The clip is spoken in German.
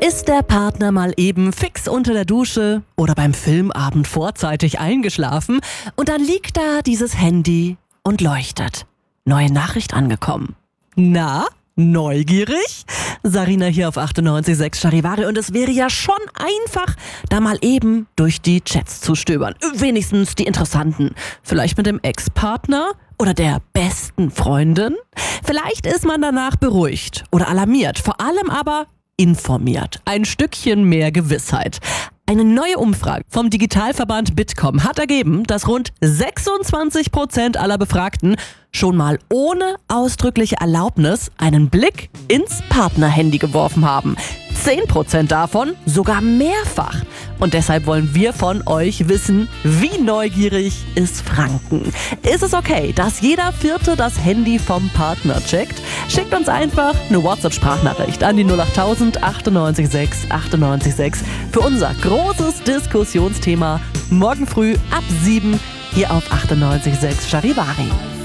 Ist der Partner mal eben fix unter der Dusche oder beim Filmabend vorzeitig eingeschlafen und dann liegt da dieses Handy und leuchtet. Neue Nachricht angekommen. Na, neugierig? Sarina hier auf 98.6 Charivari, und es wäre ja schon einfach, da mal eben durch die Chats zu stöbern. Wenigstens die interessanten. Vielleicht mit dem Ex-Partner oder der besten Freundin? Vielleicht ist man danach beruhigt oder alarmiert, vor allem aber informiert. Ein Stückchen mehr Gewissheit. Eine neue Umfrage vom Digitalverband Bitkom hat ergeben, dass rund 26% aller Befragten schon mal ohne ausdrückliche Erlaubnis einen Blick ins Partnerhandy geworfen haben. 10% davon sogar mehrfach. Und deshalb wollen wir von euch wissen, wie neugierig ist Franken? Ist es okay, dass jeder Vierte das Handy vom Partner checkt? Schickt uns einfach eine WhatsApp-Sprachnachricht an die 08000 98 98 für unser großes Diskussionsthema morgen früh ab 7 hier auf 98.6 Charivari.